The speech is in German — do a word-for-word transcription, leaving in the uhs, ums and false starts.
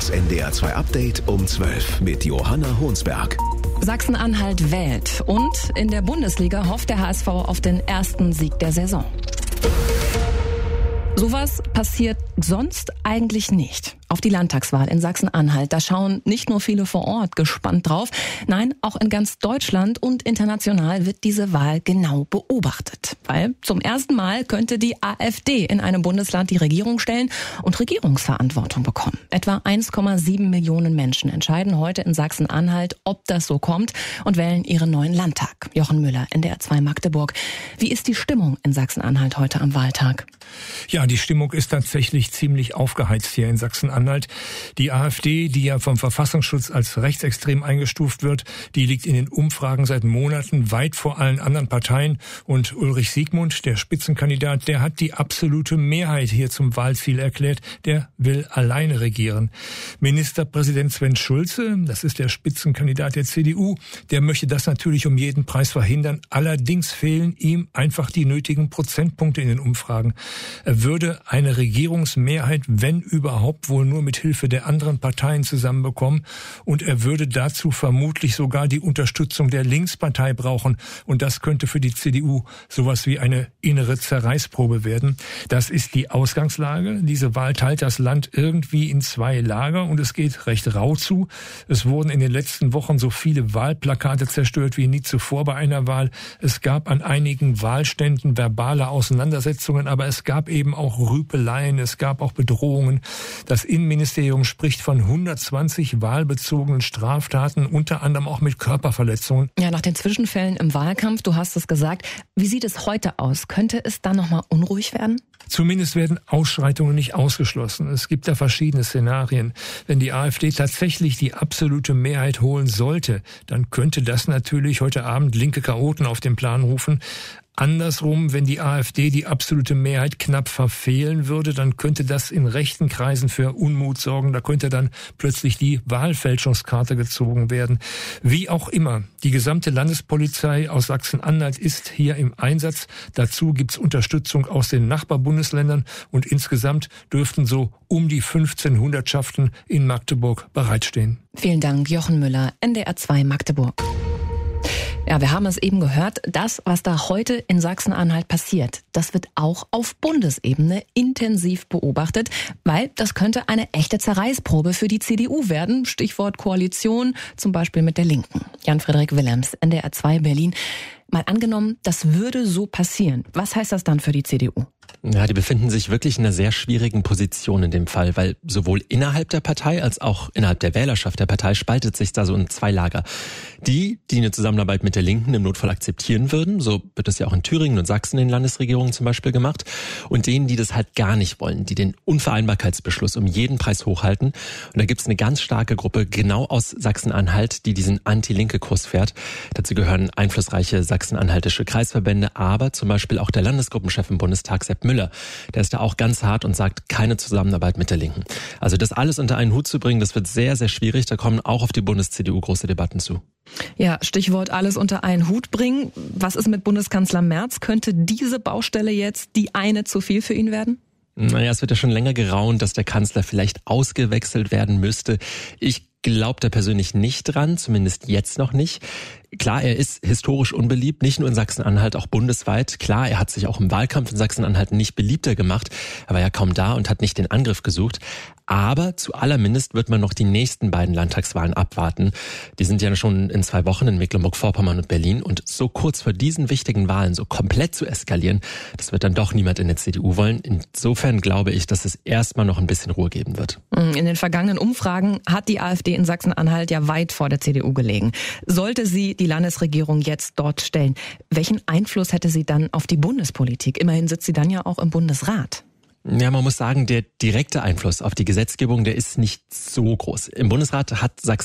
Das N D R zwei Update um zwölf mit Johanna Honsberg. Sachsen-Anhalt wählt und in der Bundesliga hofft der H S V auf den ersten Sieg der Saison. Sowas passiert sonst eigentlich nicht. Auf die Landtagswahl in Sachsen-Anhalt, da schauen nicht nur viele vor Ort gespannt drauf, nein, auch in ganz Deutschland und international wird diese Wahl genau beobachtet. Weil zum ersten Mal könnte die AfD in einem Bundesland die Regierung stellen und Regierungsverantwortung bekommen. Etwa eins Komma sieben Millionen Menschen entscheiden heute in Sachsen-Anhalt, ob das so kommt und wählen ihren neuen Landtag. Jochen Müller, N D R zwei Magdeburg. Wie ist die Stimmung in Sachsen-Anhalt heute am Wahltag? Ja, die Stimmung ist tatsächlich ziemlich aufgeheizt hier in Sachsen-Anhalt. Die AfD, die ja vom Verfassungsschutz als rechtsextrem eingestuft wird, die liegt in den Umfragen seit Monaten weit vor allen anderen Parteien. Und Ulrich Siegmund, der Spitzenkandidat, der hat die absolute Mehrheit hier zum Wahlziel erklärt. Der will alleine regieren. Ministerpräsident Sven Schulze, das ist der Spitzenkandidat der C D U, der möchte das natürlich um jeden Preis verhindern. Allerdings fehlen ihm einfach die nötigen Prozentpunkte in den Umfragen. Er würde eine Regierungsmehrheit, wenn überhaupt, wohl nur mit Hilfe der anderen Parteien zusammenbekommen. Und er würde dazu vermutlich sogar die Unterstützung der Linkspartei brauchen. Und das könnte für die C D U sowas wie eine innere Zerreißprobe werden. Das ist die Ausgangslage. Diese Wahl teilt das Land irgendwie in zwei Lager und es geht recht rau zu. Es wurden in den letzten Wochen so viele Wahlplakate zerstört wie nie zuvor bei einer Wahl. Es gab an einigen Wahlständen verbale Auseinandersetzungen, aber es gab eben auch Rüpeleien, es gab auch Bedrohungen. Das Innenministerium spricht von hundertzwanzig wahlbezogenen Straftaten, unter anderem auch mit Körperverletzungen. Ja, nach den Zwischenfällen im Wahlkampf, du hast es gesagt, wie sieht es heute aus? Könnte es dann nochmal unruhig werden? Zumindest werden Ausschreitungen nicht ausgeschlossen. Es gibt da verschiedene Szenarien. Wenn die AfD tatsächlich die absolute Mehrheit holen sollte, dann könnte das natürlich heute Abend linke Chaoten auf den Plan rufen. Andersrum, wenn die AfD die absolute Mehrheit knapp verfehlen würde, dann könnte das in rechten Kreisen für Unmut sorgen. Da könnte dann plötzlich die Wahlfälschungskarte gezogen werden. Wie auch immer, die gesamte Landespolizei aus Sachsen-Anhalt ist hier im Einsatz. Dazu gibt's Unterstützung aus den Nachbarbundesländern und insgesamt dürften so um die fünfzehn Hundertschaften in Magdeburg bereitstehen. Vielen Dank, Jochen Müller, N D R zwei Magdeburg. Ja, wir haben es eben gehört, das, was da heute in Sachsen-Anhalt passiert, das wird auch auf Bundesebene intensiv beobachtet, weil das könnte eine echte Zerreißprobe für die C D U werden. Stichwort Koalition, zum Beispiel mit der Linken. Jan-Frederik Willems, N D R zwei Berlin. Mal angenommen, das würde so passieren. Was heißt das dann für die C D U? Ja, die befinden sich wirklich in einer sehr schwierigen Position in dem Fall, weil sowohl innerhalb der Partei als auch innerhalb der Wählerschaft der Partei spaltet sich da so in zwei Lager. Die, die eine Zusammenarbeit mit der Linken im Notfall akzeptieren würden, so wird es ja auch in Thüringen und Sachsen in den Landesregierungen zum Beispiel gemacht, und denen, die das halt gar nicht wollen, die den Unvereinbarkeitsbeschluss um jeden Preis hochhalten. Und da gibt es eine ganz starke Gruppe genau aus Sachsen-Anhalt, die diesen anti-linke-Kurs fährt. Dazu gehören einflussreiche sachsen-anhaltische Kreisverbände, aber zum Beispiel auch der Landesgruppenchef im Bundestag, Sepp Müller. Der ist da auch ganz hart und sagt, keine Zusammenarbeit mit der Linken. Also das alles unter einen Hut zu bringen, das wird sehr, sehr schwierig. Da kommen auch auf die Bundes-C D U große Debatten zu. Ja, Stichwort alles unter einen Hut bringen. Was ist mit Bundeskanzler Merz? Könnte diese Baustelle jetzt die eine zu viel für ihn werden? Naja, es wird ja schon länger geraunt, dass der Kanzler vielleicht ausgewechselt werden müsste. Ich glaube da persönlich nicht dran, zumindest jetzt noch nicht. Klar, er ist historisch unbeliebt, nicht nur in Sachsen-Anhalt, auch bundesweit. Klar, er hat sich auch im Wahlkampf in Sachsen-Anhalt nicht beliebter gemacht. Er war ja kaum da und hat nicht den Angriff gesucht. Aber zu allermindest wird man noch die nächsten beiden Landtagswahlen abwarten. Die sind ja schon in zwei Wochen in Mecklenburg-Vorpommern und Berlin. Und so kurz vor diesen wichtigen Wahlen so komplett zu eskalieren, das wird dann doch niemand in der C D U wollen. Insofern glaube ich, dass es erstmal noch ein bisschen Ruhe geben wird. In den vergangenen Umfragen hat die AfD in Sachsen-Anhalt ja weit vor der C D U gelegen. Sollte sie die Landesregierung jetzt dort stellen, welchen Einfluss hätte sie dann auf die Bundespolitik? Immerhin sitzt sie dann ja auch im Bundesrat. Ja, man muss sagen, der direkte Einfluss auf die Gesetzgebung, der ist nicht so groß. Im Bundesrat hat Sachsen